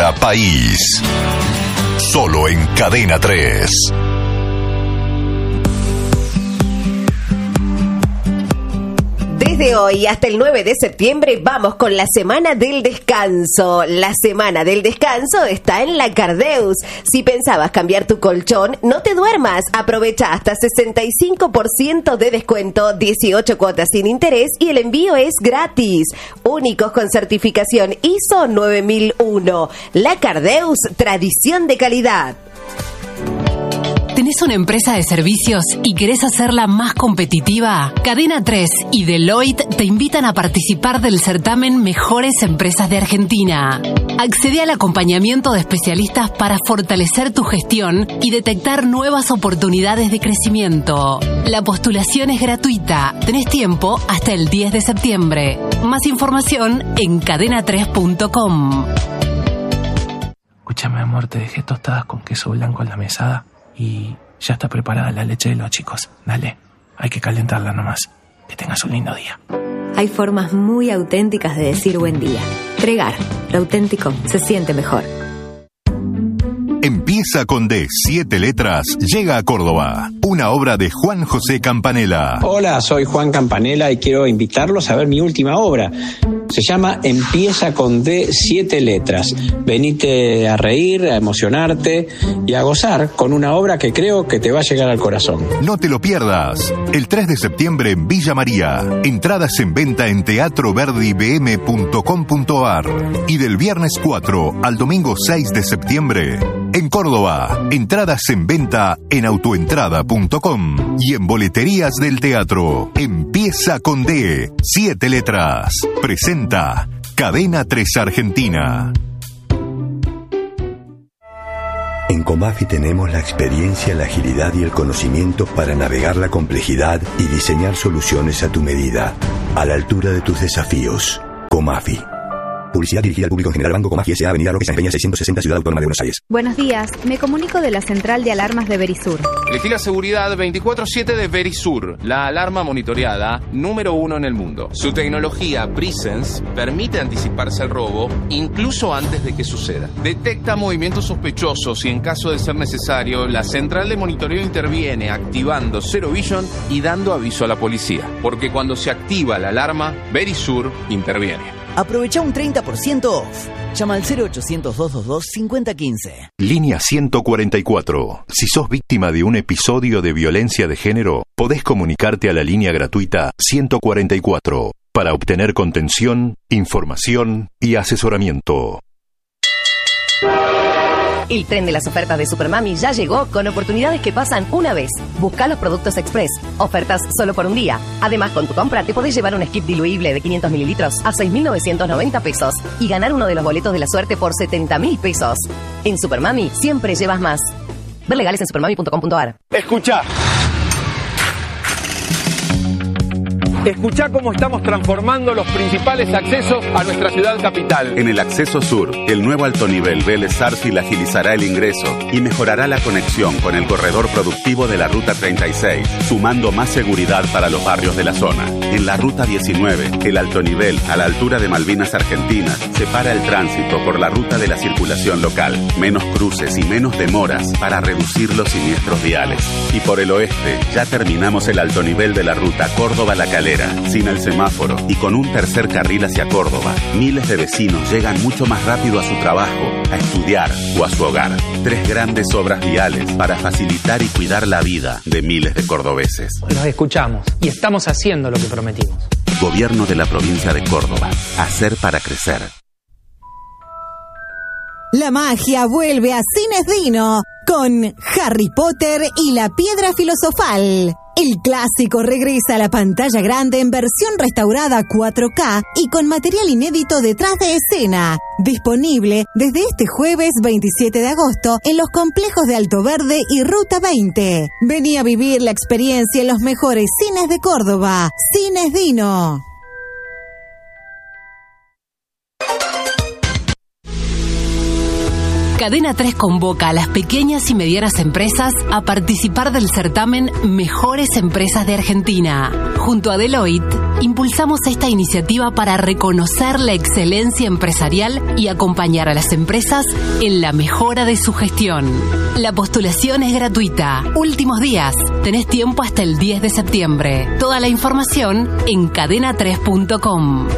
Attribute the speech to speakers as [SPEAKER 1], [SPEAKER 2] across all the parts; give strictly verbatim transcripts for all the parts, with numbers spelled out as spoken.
[SPEAKER 1] Cadena País. Solo en Cadena tres.
[SPEAKER 2] Desde hoy hasta el nueve de septiembre vamos con la Semana del Descanso. La Semana del Descanso está en la Cardeus. Si pensabas cambiar tu colchón, no te duermas. Aprovecha hasta sesenta y cinco por ciento de descuento, dieciocho cuotas sin interés y el envío es gratis. Únicos con certificación I S O nueve mil uno. La Cardeus, tradición de calidad.
[SPEAKER 3] ¿Tenés una empresa de servicios y querés hacerla más competitiva? Cadena tres y Deloitte te invitan a participar del certamen Mejores Empresas de Argentina. Accede al acompañamiento de especialistas para fortalecer tu gestión y detectar nuevas oportunidades de crecimiento. La postulación es gratuita. Tenés tiempo hasta el diez de septiembre. Más información en cadena tres punto com.
[SPEAKER 4] Escúchame, amor, te dejé tostadas con queso blanco en la mesada. Y ya está preparada la leche de los chicos. Dale, hay que calentarla nomás. Que tengas un lindo día.
[SPEAKER 5] Hay formas muy auténticas de decir buen día. Tregar, lo auténtico se siente mejor.
[SPEAKER 1] Empieza con D, siete letras, llega a Córdoba. Una obra de Juan José Campanella.
[SPEAKER 6] Hola, soy Juan Campanella y quiero invitarlos a ver mi última obra. Se llama Empieza con D, siete letras. Venite a reír, a emocionarte y a gozar con una obra que creo que te va a llegar al corazón.
[SPEAKER 1] No te lo pierdas. El tres de septiembre en Villa María. Entradas en venta en teatro verdi b m punto com punto a r. Y del viernes cuatro al domingo seis de septiembre en Córdoba. Entradas en venta en autoentrada punto com y en boleterías del teatro. Empieza con D, siete letras. Presenta Cadena tres Argentina.
[SPEAKER 7] En Comafi tenemos la experiencia, la agilidad y el conocimiento para navegar la complejidad y diseñar soluciones a tu medida, a la altura de tus desafíos. Comafi. Publicidad dirigida al público en general. Banco Comafi S A. Avenida Roque Sáenz Peña seiscientos sesenta, Ciudad Autónoma de Buenos Aires.
[SPEAKER 8] Buenos días, me comunico de la Central de Alarmas de Verisur.
[SPEAKER 9] Elegí la seguridad veinticuatro siete de Verisur, la alarma monitoreada número uno en el mundo. Su tecnología Presence permite anticiparse al robo incluso antes de que suceda. Detecta movimientos sospechosos y en caso de ser necesario, la central de monitoreo interviene activando Zero Vision y dando aviso a la policía. Porque cuando se activa la alarma, Verisur interviene.
[SPEAKER 10] Aprovecha un treinta por ciento off. Llama al cero ochocientos, doscientos veintidós, cincuenta quince.
[SPEAKER 1] Línea ciento cuarenta y cuatro. Si sos víctima de un episodio de violencia de género, podés comunicarte a la línea gratuita ciento cuarenta y cuatro para obtener contención, información y asesoramiento.
[SPEAKER 2] El tren de las ofertas de Supermami ya llegó con oportunidades que pasan una vez. Busca los productos Express. Ofertas solo por un día. Además, con tu compra te podés llevar un skip diluible de quinientos mililitros a seis mil novecientos noventa pesos y ganar uno de los boletos de la suerte por setenta mil pesos. En Supermami siempre llevas más. Ver legales en supermami punto com punto a r.
[SPEAKER 11] Escuchá. Escuchá cómo estamos transformando los principales accesos a nuestra ciudad capital.
[SPEAKER 12] En el acceso sur, el nuevo alto nivel Vélez Sarsfield agilizará el ingreso y mejorará la conexión con el corredor productivo de la Ruta treinta y seis, sumando más seguridad para los barrios de la zona. En la Ruta diecinueve, el alto nivel, a la altura de Malvinas Argentinas, separa el tránsito por la ruta de la circulación local. Menos cruces y menos demoras para reducir los siniestros viales. Y por el oeste, ya terminamos el alto nivel de la Ruta Córdoba-La Calera. Sin el semáforo y con un tercer carril hacia Córdoba, miles de vecinos llegan mucho más rápido a su trabajo, a estudiar o a su hogar. Tres grandes obras viales para facilitar y cuidar la vida de miles de cordobeses.
[SPEAKER 13] Los escuchamos y estamos haciendo lo que prometimos.
[SPEAKER 12] Gobierno de la provincia de Córdoba. Hacer para crecer.
[SPEAKER 14] La magia vuelve a Cines Dino con Harry Potter y la Piedra Filosofal. El clásico regresa a la pantalla grande en versión restaurada cuatro K y con material inédito detrás de escena. Disponible desde este jueves veintisiete de agosto en los complejos de Alto Verde y Ruta veinte. Vení a vivir la experiencia en los mejores cines de Córdoba. Cines Dino.
[SPEAKER 3] Cadena tres convoca a las pequeñas y medianas empresas a participar del certamen Mejores Empresas de Argentina. Junto a Deloitte, impulsamos esta iniciativa para reconocer la excelencia empresarial y acompañar a las empresas en la mejora de su gestión. La postulación es gratuita. Últimos días. Tenés tiempo hasta el diez de septiembre. Toda la información en cadena tres punto com.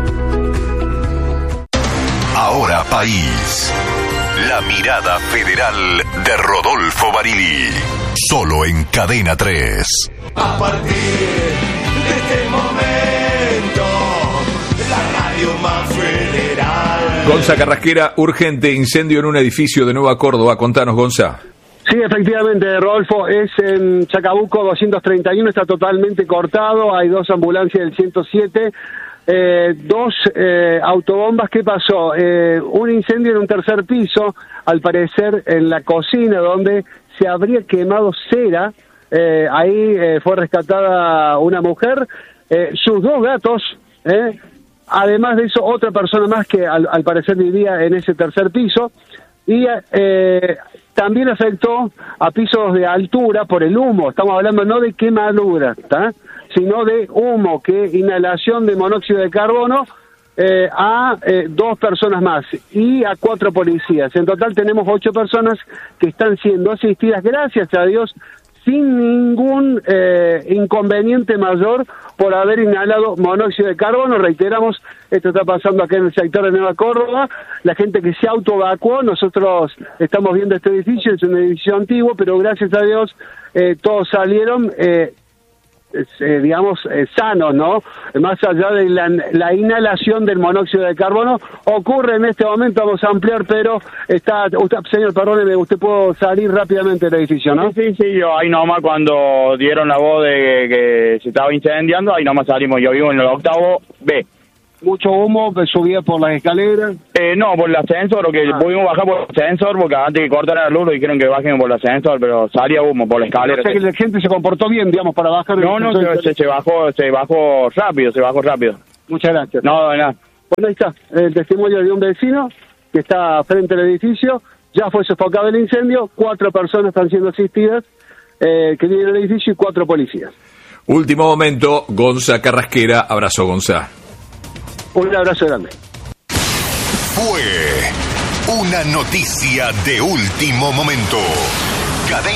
[SPEAKER 1] Ahora País. La mirada federal de Rodolfo Barili. Solo en Cadena tres.
[SPEAKER 15] A partir de este momento, la radio más federal.
[SPEAKER 16] Gonza Carrasquera, urgente incendio en un edificio de Nueva Córdoba. Contanos, Gonza.
[SPEAKER 17] Sí, efectivamente, Rodolfo, es en Chacabuco doscientos treinta y uno, está totalmente cortado, hay dos ambulancias del ciento siete. Eh, dos eh, autobombas. ¿Qué pasó? Eh, un incendio en un tercer piso, al parecer en la cocina, donde se habría quemado cera. Eh, ahí eh, fue rescatada una mujer, eh, sus dos gatos, eh, además de eso otra persona más que al, al parecer vivía en ese tercer piso, y eh, también afectó a pisos de altura por el humo. Estamos hablando no de quemadura, ¿tá?, sino de humo, que inhalación de monóxido de carbono eh, a eh, dos personas más y a cuatro policías. En total tenemos ocho personas que están siendo asistidas, gracias a Dios, sin ningún eh, inconveniente mayor por haber inhalado monóxido de carbono. Reiteramos, esto está pasando acá en el sector de Nueva Córdoba, la gente que se autoevacuó. Nosotros estamos viendo este edificio, es un edificio antiguo, pero gracias a Dios eh, todos salieron eh, Eh, digamos, eh, sanos, ¿no? Más allá de la, la inhalación del monóxido de carbono, ocurre en este momento, vamos a ampliar, pero está, usted, señor, perdóneme, usted puede salir rápidamente del edificio, ¿no?
[SPEAKER 18] Sí, sí, yo ahí nomás cuando dieron la voz de que, que se estaba incendiando, ahí nomás salimos, yo vivo en el octavo B.
[SPEAKER 17] ¿Mucho humo subía por las escaleras?
[SPEAKER 18] Eh, no, por el ascensor, que ah. pudimos bajar por el ascensor, porque antes que cortaran la luz dijeron que bajen por el ascensor, pero salía humo por la escalera.
[SPEAKER 17] O sea que la gente se comportó bien, digamos, para bajar.
[SPEAKER 18] No, no, se, se, se bajó se bajó rápido, se bajó rápido.
[SPEAKER 17] Muchas gracias.
[SPEAKER 18] No, de nada.
[SPEAKER 17] Bueno, ahí está, el testimonio de un vecino que está frente al edificio, ya fue sofocado el incendio, cuatro personas están siendo asistidas, eh, que viven en el edificio, y cuatro policías.
[SPEAKER 16] Último momento, Gonza Carrasquera, abrazo, Gonza.
[SPEAKER 17] Un abrazo grande.
[SPEAKER 1] Fue una noticia de último momento. Cadena